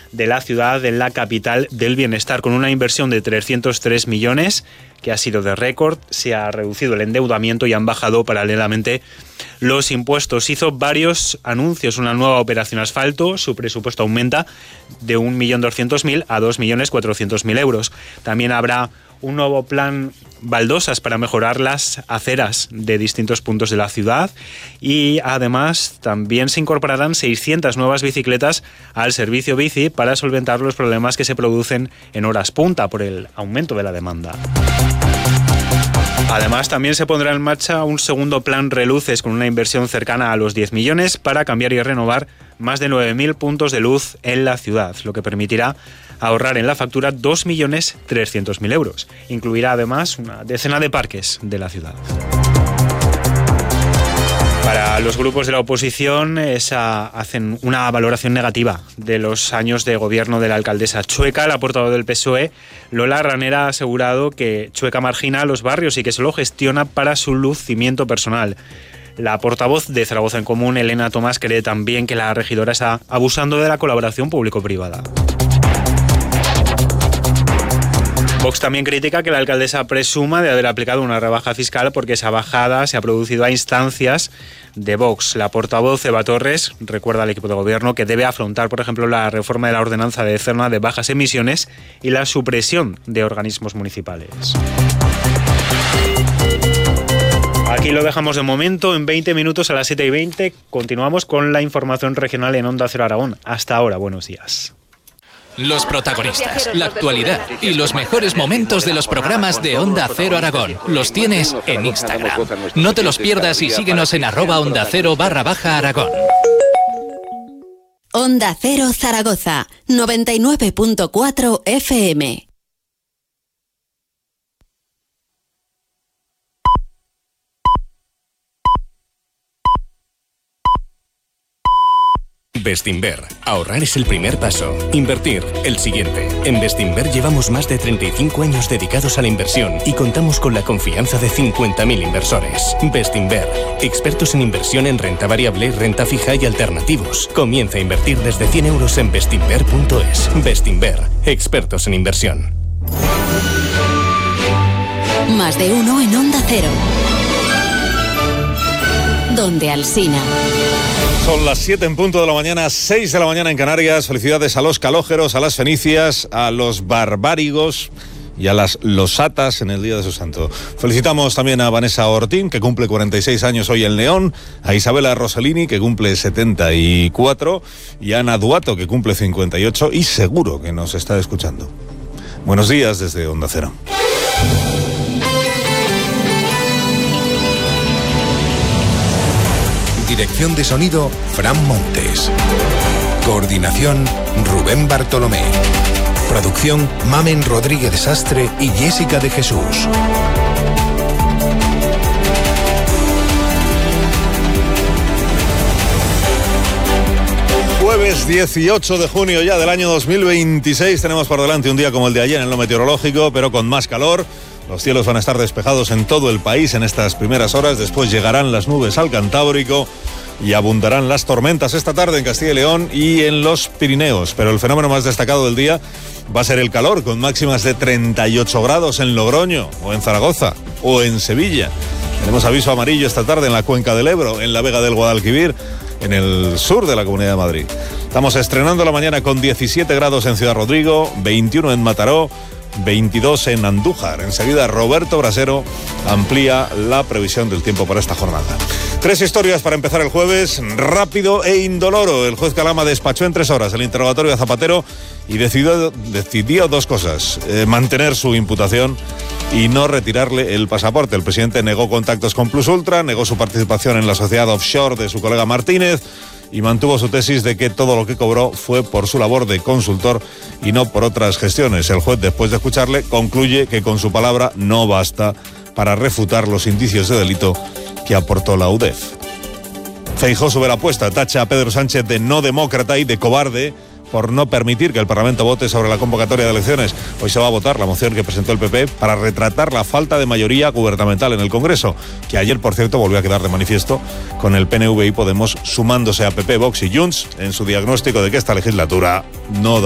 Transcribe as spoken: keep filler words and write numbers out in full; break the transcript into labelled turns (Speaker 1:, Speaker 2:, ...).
Speaker 1: de la ciudad, de la capital del bienestar, con una inversión de trescientos tres millones, que ha sido de récord. Se ha reducido el endeudamiento y han bajado paralelamente los impuestos. Hizo varios anuncios, una nueva operación asfalto, su presupuesto aumenta de un millón doscientos mil a dos millones cuatrocientos mil euros. También habrá un nuevo plan baldosas para mejorar las aceras de distintos puntos de la ciudad, y además también se incorporarán seiscientas nuevas bicicletas al servicio bici para solventar los problemas que se producen en horas punta por el aumento de la demanda. Además, también se pondrá en marcha un segundo plan Reluces con una inversión cercana a los diez millones para cambiar y renovar más de nueve mil puntos de luz en la ciudad, lo que permitirá ahorrar en la factura dos millones trescientos mil euros. Incluirá además una decena de parques de la ciudad. Para los grupos de la oposición esa, hacen una valoración negativa de los años de gobierno de la alcaldesa Chueca. La portavoz del P S O E, Lola Ranera, ha asegurado que Chueca margina a los barrios y que solo gestiona para su lucimiento personal. La portavoz de Zaragoza en Común, Elena Tomás, cree también que la regidora está abusando de la colaboración público-privada. Vox también critica que la alcaldesa presuma de haber aplicado una rebaja fiscal porque esa bajada se ha producido a instancias de Vox. La portavoz Eva Torres recuerda al equipo de gobierno que debe afrontar, por ejemplo, la reforma de la ordenanza de zona de bajas emisiones y la supresión de organismos municipales. Aquí lo dejamos de momento. En veinte minutos, a las siete y veinte, continuamos con la información regional en Onda Cero Aragón. Hasta ahora, buenos días.
Speaker 2: Los protagonistas, la actualidad y los mejores momentos de los programas de Onda Cero Aragón los tienes en Instagram. No te los pierdas y síguenos en arroba Onda Cero barra baja Aragón.
Speaker 3: Onda Cero Zaragoza, noventa y nueve punto cuatro F M.
Speaker 4: Bestinver. Ahorrar es el primer paso. Invertir, el siguiente. En Bestinver llevamos más de treinta y cinco años dedicados a la inversión y contamos con la confianza de cincuenta mil inversores. Bestinver. Expertos en inversión en renta variable, renta fija y alternativos. Comienza a invertir desde cien euros en bestinver punto es. Bestinver. Expertos en inversión.
Speaker 3: Más de uno en Onda Cero. Donde Alsina.
Speaker 5: Son las siete en punto de la mañana, seis de la mañana en Canarias. Felicidades a los calógeros, a las fenicias, a los barbárigos y a las losatas en el Día de su Santo. Felicitamos también a Vanessa Ortín, que cumple cuarenta y seis años hoy en León, a Isabela Rossellini, que cumple setenta y cuatro, y a Ana Duato, que cumple cincuenta y ocho, y seguro que nos está escuchando. Buenos días desde Onda Cero.
Speaker 6: Dirección de sonido, Fran Montes. Coordinación, Rubén Bartolomé. Producción, Mamen Rodríguez Sastre y Jessica de Jesús.
Speaker 5: Jueves dieciocho de junio ya del año dos mil veintiséis. Tenemos por delante un día como el de ayer en lo meteorológico, pero con más calor. Los cielos van a estar despejados en todo el país en estas primeras horas. Después llegarán las nubes al Cantábrico y abundarán las tormentas esta tarde en Castilla y León y en los Pirineos. Pero el fenómeno más destacado del día va a ser el calor, con máximas de treinta y ocho grados en Logroño, o en Zaragoza, o en Sevilla. Tenemos aviso amarillo esta tarde en la Cuenca del Ebro, en la Vega del Guadalquivir, en el sur de la Comunidad de Madrid. Estamos estrenando la mañana con diecisiete grados en Ciudad Rodrigo, veintiuno en Mataró, veintidós en Andújar. Enseguida Roberto Brasero amplía la previsión del tiempo para esta jornada. Tres historias para empezar el jueves, rápido e indoloro. El juez Calama despachó en tres horas el interrogatorio a Zapatero y decidió, decidió dos cosas: eh, mantener su imputación y no retirarle el pasaporte. El presidente negó contactos con Plus Ultra, negó su participación en la sociedad offshore de su colega Martínez y mantuvo su tesis de que todo lo que cobró fue por su labor de consultor y no por otras gestiones. El juez, después de escucharle, concluye que con su palabra no basta para refutar los indicios de delito que aportó la U D E F. Feijóo sube la apuesta, tacha a Pedro Sánchez de no demócrata y de cobarde por no permitir que el Parlamento vote sobre la convocatoria de elecciones. Hoy se va a votar la moción que presentó el P P para retratar la falta de mayoría gubernamental en el Congreso, que ayer, por cierto, volvió a quedar de manifiesto con el P N V y Podemos sumándose a P P, Vox y Junts en su diagnóstico de que esta legislatura no da